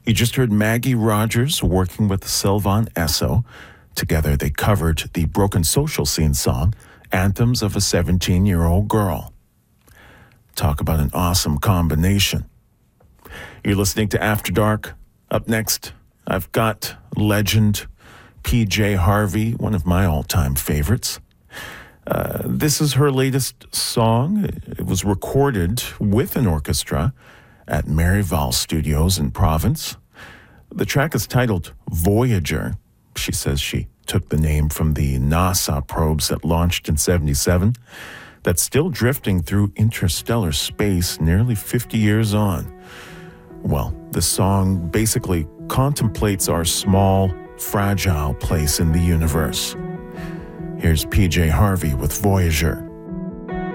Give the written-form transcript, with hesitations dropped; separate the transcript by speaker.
Speaker 1: You just heard Maggie Rogers working with Sylvan Esso. Together, they covered the Broken Social Scene song, Anthems of a 17-Year-Old Girl. Talk about an awesome combination. You're listening to After Dark. Up next, I've got legend PJ Harvey, one of my all-time favorites. This is her latest song. It was recorded with an orchestra at Maryval Studios in Province. The track is titled Voyager. She says she took the name from the NASA probes that launched in 1977 that's still drifting through interstellar space nearly 50 years on. Well, the song basically contemplates our small, fragile place in the universe. Here's PJ Harvey with Voyager.